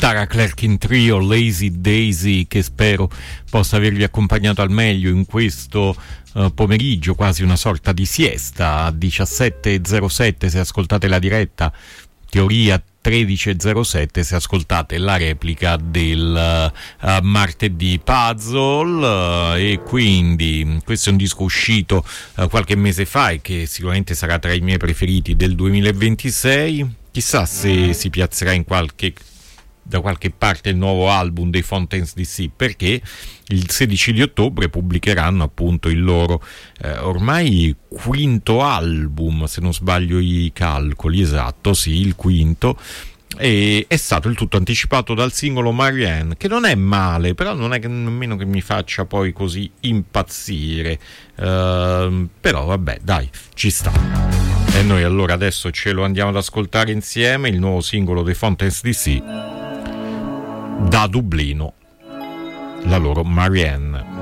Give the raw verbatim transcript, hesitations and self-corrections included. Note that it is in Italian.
Tara Clark in trio, Lazy Daisy, che spero possa avervi accompagnato al meglio in questo uh, pomeriggio, quasi una sorta di siesta. A diciassette e zero sette se ascoltate la diretta, teoria tredici e zero sette se ascoltate la replica del uh, martedì puzzle, uh, e quindi questo è un disco uscito uh, qualche mese fa e che sicuramente sarà tra i miei preferiti del duemilaventisei. Chissà se si piazzerà in qualche da qualche parte il nuovo album dei Fontaines D C, perché il sedici di ottobre pubblicheranno appunto il loro eh, ormai quinto album, se non sbaglio i calcoli, esatto, sì, il quinto, e è stato il tutto anticipato dal singolo Marianne, che non è male, però non è che nemmeno che mi faccia poi così impazzire, uh, però vabbè, dai, ci sta. E noi allora adesso ce lo andiamo ad ascoltare insieme, il nuovo singolo dei Fontaines D C da Dublino, la loro Marianne.